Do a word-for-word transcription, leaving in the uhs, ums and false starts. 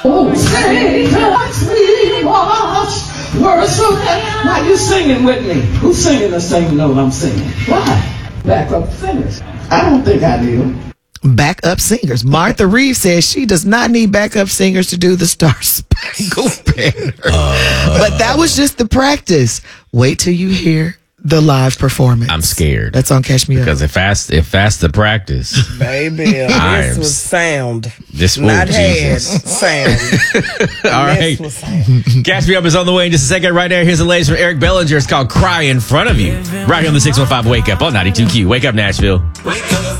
Oh, say, touch me, wash, words of that. Why you singing with me? Who's singing the same note I'm singing? Why? Backup singers. I don't think I need them. Backup singers. Martha Reeves says she does not need backup singers to do the Star Spangled Banner. Uh, but that was just the practice. Wait till you hear the live performance. I'm scared. That's on Catch Me Up. Because if that's if that's the practice, baby, this was sound. This not head sound. All right. Catch Me Up is on the way in just a second. Right there, here's the latest from Eric Bellinger. It's called "Cry in Front of You." Right here on the six one five Wake Up on ninety-two Q. Wake up, Nashville. Wake up.